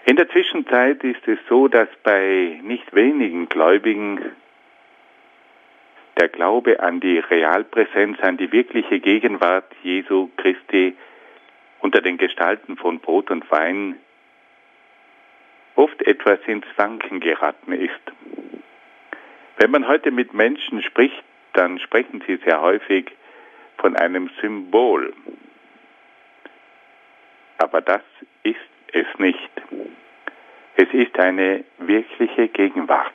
In der Zwischenzeit ist es so, dass bei nicht wenigen Gläubigen der Glaube an die Realpräsenz, an die wirkliche Gegenwart Jesu Christi unter den Gestalten von Brot und Wein oft etwas ins Wanken geraten ist. Wenn man heute mit Menschen spricht, dann sprechen sie sehr häufig von einem Symbol. Aber das ist es nicht. Es ist eine wirkliche Gegenwart.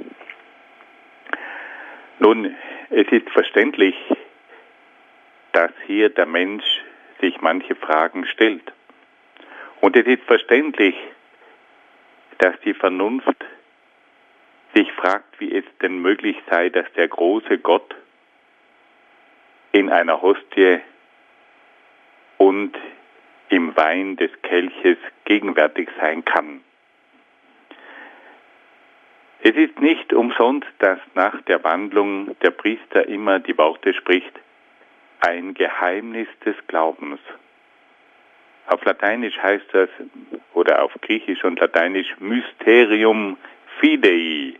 Nun, es ist verständlich, dass hier der Mensch sich manche Fragen stellt. Und es ist verständlich, dass die Vernunft sich fragt, wie es denn möglich sei, dass der große Gott in einer Hostie und im Wein des Kelches gegenwärtig sein kann. Es ist nicht umsonst, dass nach der Wandlung der Priester immer die Worte spricht, ein Geheimnis des Glaubens. Auf Lateinisch heißt das, oder auf Griechisch und Lateinisch, Mysterium Fidei.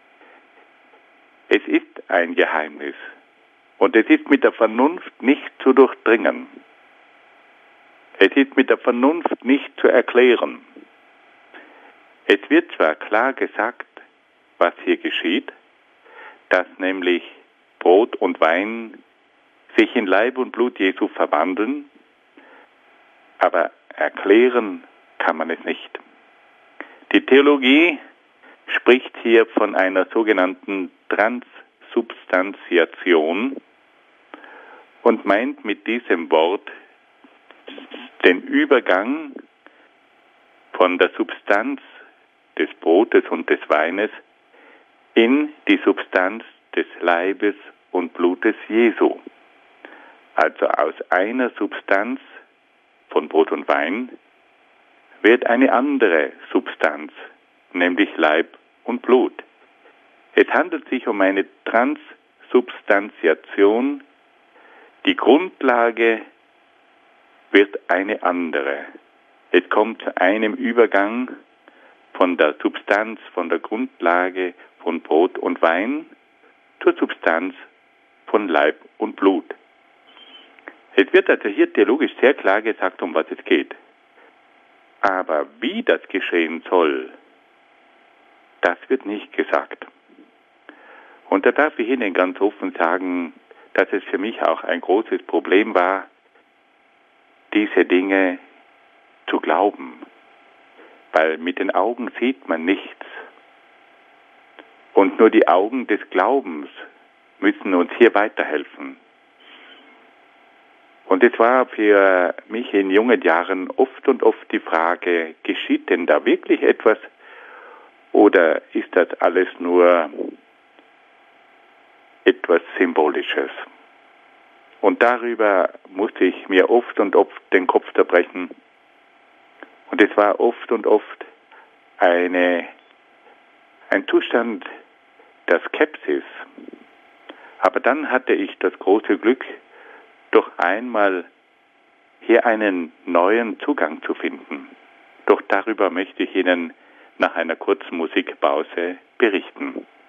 Es ist ein Geheimnis und es ist mit der Vernunft nicht zu durchdringen. Es ist mit der Vernunft nicht zu erklären. Es wird zwar klar gesagt, was hier geschieht, dass nämlich Brot und Wein sich in Leib und Blut Jesu verwandeln, aber erklären kann man es nicht. Die Theologie spricht hier von einer sogenannten Transsubstantiation und meint mit diesem Wort den Übergang von der Substanz des Brotes und des Weines in die Substanz des Leibes und Blutes Jesu. Also aus einer Substanz von Brot und Wein wird eine andere Substanz, nämlich Leib und Blut. Es handelt sich um eine Transsubstantiation. Die Grundlage wird eine andere. Es kommt zu einem Übergang von der Substanz, von der Grundlage von Brot und Wein zur Substanz von Leib und Blut. Es wird also hier theologisch sehr klar gesagt, um was es geht. Aber wie das geschehen soll, das wird nicht gesagt. Und da darf ich Ihnen ganz offen sagen, dass es für mich auch ein großes Problem war, diese Dinge zu glauben. Weil mit den Augen sieht man nichts. Und nur die Augen des Glaubens müssen uns hier weiterhelfen. Und es war für mich in jungen Jahren oft und oft die Frage, geschieht denn da wirklich etwas oder ist das alles nur etwas Symbolisches? Und darüber musste ich mir oft und oft den Kopf zerbrechen. Und es war oft und oft ein Zustand der Skepsis. Aber dann hatte ich das große Glück, doch einmal hier einen neuen Zugang zu finden. Doch darüber möchte ich Ihnen nach einer kurzen Musikpause berichten.